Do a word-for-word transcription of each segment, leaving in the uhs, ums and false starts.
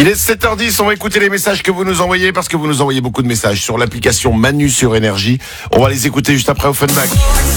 Il est sept heures dix, on va écouter les messages que vous nous envoyez parce que vous nous envoyez beaucoup de messages sur l'application Manu sur Énergie. On va les écouter juste après Offenbach.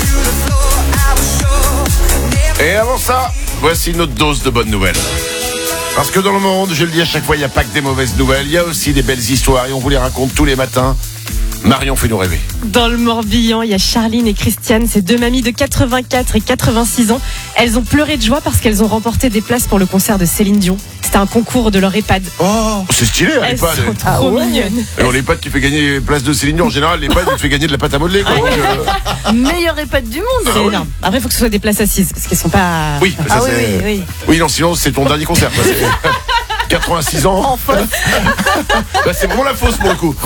Et avant ça, voici notre dose de bonnes nouvelles. Parce que dans le monde, je le dis à chaque fois, il n'y a pas que des mauvaises nouvelles, il y a aussi des belles histoires et on vous les raconte tous les matins. Marion, fais-nous rêver. Dans le Morbihan, il y a Charline et Christiane, ces deux mamies de quatre-vingt-quatre et quatre-vingt-six ans. Elles ont pleuré de joie parce qu'elles ont remporté des places pour le concert de Céline Dion. C'était un concours de leur EHPAD. Oh, c'est stylé, Elles l'EHPAD. sont trop ah ouais. mignonnes. Alors l'EHPAD qui fait gagner les places de Céline Dion, en général, l'EHPAD il te fait gagner de la pâte à modeler. Quoi. Donc, euh... Meilleur EHPAD du monde. C'est ah, énorme. Oui. Après, il faut que ce soit des places assises parce qu'elles sont pas. Oui, ça, ah c'est... oui, oui, oui. Oui, non, sinon c'est ton dernier concert. Quoi. C'est... quatre-vingt-six ans. En fausse. Bah, c'est vraiment la fausse pour le coup.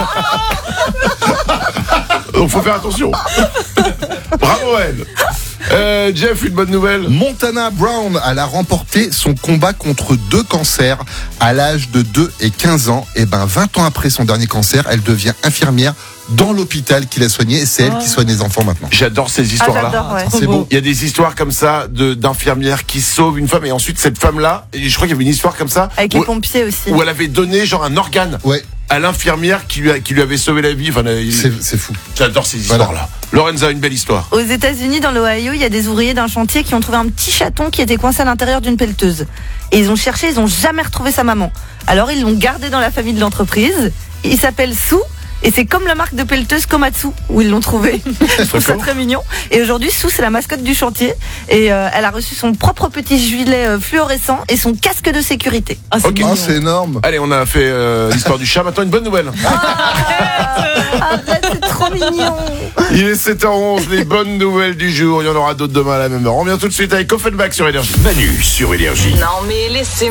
Donc faut faire attention. Bravo elle. Euh, Jeff, une bonne nouvelle. Montana Brown, elle a remporté son combat contre deux cancers à l'âge de deux et quinze ans. Et ben vingt ans après son dernier cancer, elle devient infirmière dans l'hôpital qui l'a soignée et c'est elle oh. qui soigne les enfants maintenant. J'adore ces histoires-là. Ah, j'adore, ouais. C'est beau. Il y a des histoires comme ça de, d'infirmières qui sauvent une femme et ensuite cette femme-là, et je crois qu'il y avait une histoire comme ça. Avec où, les pompiers aussi. Où elle avait donné genre un organe. Ouais. À l'infirmière qui lui, a, qui lui avait sauvé la vie. Enfin, il... c'est, c'est fou. J'adore ces histoires-là. Voilà. Lorenza, une belle histoire. Aux États-Unis, dans l'Ohio, il y a des ouvriers d'un chantier qui ont trouvé un petit chaton qui était coincé à l'intérieur d'une pelleteuse. Et ils ont cherché, ils n'ont jamais retrouvé sa maman. Alors ils l'ont gardé dans la famille de l'entreprise. Il s'appelle Sue. Et c'est comme la marque de pelleteuse Komatsu où ils l'ont trouvé. Je trouve ça très mignon. Et aujourd'hui, Sue, c'est la mascotte du chantier. Et euh, elle a reçu son propre petit gilet euh, fluorescent et son casque de sécurité. Oh, c'est, okay. oh, c'est énorme. Allez, on a fait euh, l'histoire du chat. Maintenant, une bonne nouvelle. Ah, arrête, c'est trop mignon. Il est sept heures onze, les bonnes nouvelles du jour. Il y en aura d'autres demain à la même heure. On revient tout de suite avec Offenbach sur Énergie. Manu sur Énergie. Non mais laissez